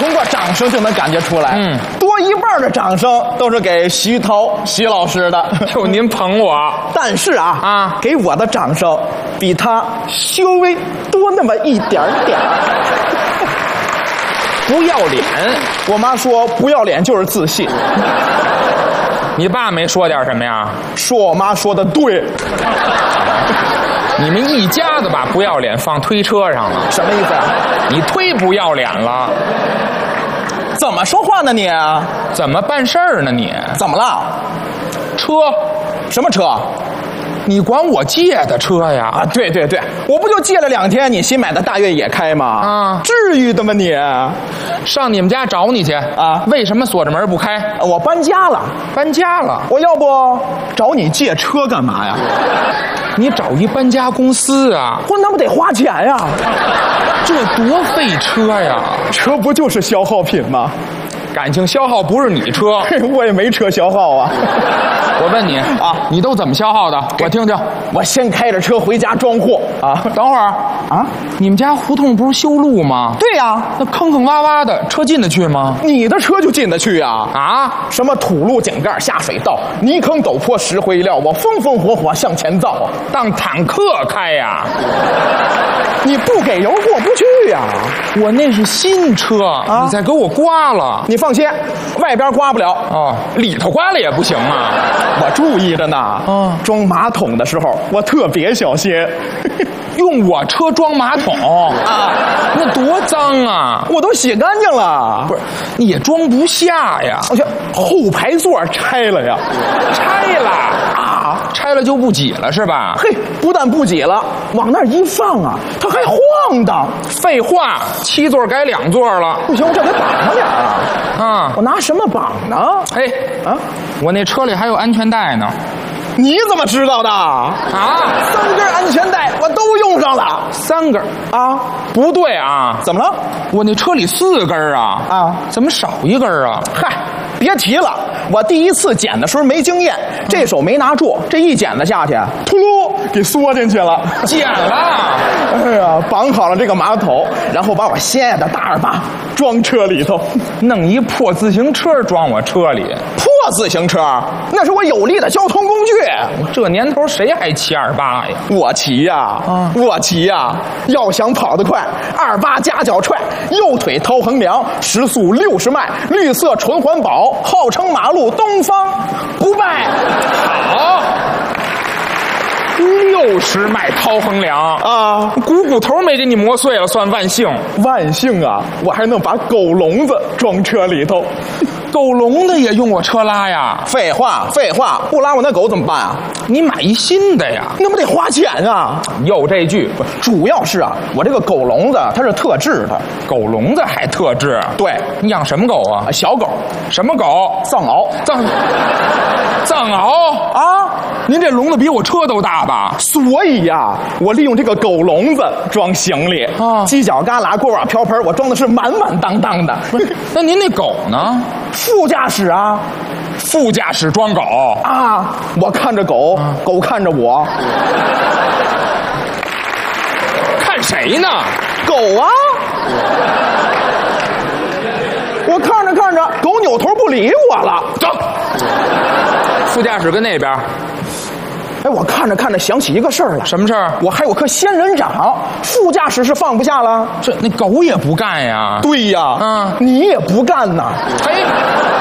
通过掌声就能感觉出来。多一半的掌声都是给徐涛徐老师的。 就您捧我， 但是给我的掌声比他稍微多那么一点点。 不要脸。 我妈说不要脸就是自信。 你爸没说点什么呀？ 说我妈说的对。 你们一家子把不要脸放推车上了。 什么意思啊？ 你忒不要脸了。 怎么说话呢你？ 怎么办事儿呢你？ 怎么了？ 车？ 什么车？ 你管我借的车呀？ 啊，对对对，我不就借了2天你新买的大越野开吗？ 啊， 至于的吗你？ 上你们家找你去啊？ 为什么锁着门不开？ 我搬家了。 搬家了？ 我要不找你借车干嘛呀？ 你找一搬家公司啊？ 我那不得花钱呀？ 这多费车呀！ 车不就是消耗品吗？ 感情消耗不是你车。 我也没车消耗啊。 我问你啊，你都怎么消耗的？我听听。 我先开着车回家装货啊。 等会儿啊， 你们家胡同不是修路吗？ 对呀。 那坑坑洼洼的，车进得去吗？ 你的车就进得去呀。 啊？ 什么土路井盖下水道，泥坑陡坡石灰料，我风风火火向前造啊， 当坦克开呀。 你不给油过不去呀。 我那是新车，你再给我刮了。 你放心，外边刮不了哦，里头刮了也不行啊。 我注意着呢。装马桶的时候我特别小心。 用我车装马桶啊？那多脏啊！ 我都洗干净了。 不是，你也装不下呀。 我去，后排座拆了呀。 拆了啊？拆了就不挤了是吧？ 嘿，不但不挤了，往那儿一放啊，它还晃荡。 废话，7座改2座了。 不行，我这得绑上点啊。 啊， 我拿什么绑呢？ 哎啊，我那车里还有安全带呢。 你怎么知道的？啊，3根安全带我都用上了。 3根啊？ 不对啊！ 怎么了？ 我那车里4根啊！啊，怎么少1根啊？ 嗨，别提了，我第一次捡的时候没经验，这手没拿住，这一剪子下去，突噜给缩进去了。 剪了！ 哎呀，绑好了这个马桶，然后把我心爱的大28装车里头， 弄一破自行车装我车里。 破自行车？那是我有力的交通工具。 这年头谁还骑28呀？ 我骑呀，我骑呀！要想跑得快，28夹脚踹，右腿掏横梁，时速60迈，绿色纯环保，号称马路东方不败。 好，60迈掏横梁啊！骨头没给你磨碎了，算万幸。 万幸啊！我还能把狗笼子装车里头。 狗笼子也用我车拉呀？ 废话，废话，不拉我那狗怎么办啊？ 你买一新的呀？ 那不得花钱啊？ 又这句， 主要是我这个狗笼子它是特制的。 狗笼子还特制？ 对。 你养什么狗啊？ 小狗。 什么狗？ 藏獒。 藏獒啊？您这笼子比我车都大吧？ 所以呀，我利用这个狗笼子装行李啊，犄角旮旯、锅碗瓢盆，我装的是满满当当的。 那您那狗呢？ 副驾驶啊。 副驾驶装狗啊！我看着狗，狗看着我。 看谁呢？ 狗啊！我看着看着，狗扭头不理我了。 走。副驾驶跟那边。 哎，我看着看着想起一个事儿了。 什么事儿？ 我还有颗仙人掌，副驾驶是放不下了。 那狗也不干呀。 对呀，你也不干呐。 嘿。